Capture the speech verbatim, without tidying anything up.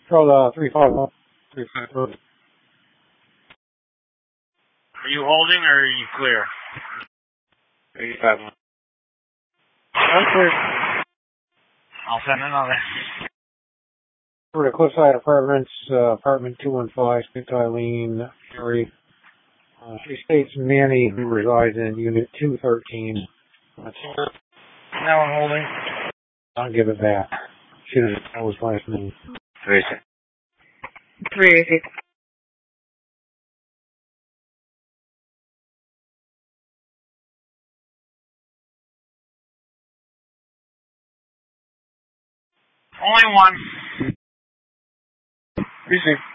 Control uh, three five one. three five one. Are you holding or are you clear? three five one. I'm clear. I'll send another. For the Cliffside Apartments, uh, apartment two one five, speak to Eileen Fury. Uh, she states Manny, who resides in unit two thirteen. That's her. Now I'm holding. I'll give it back. She doesn't know his last name. Three eighty. three eighty. Only one. Receive.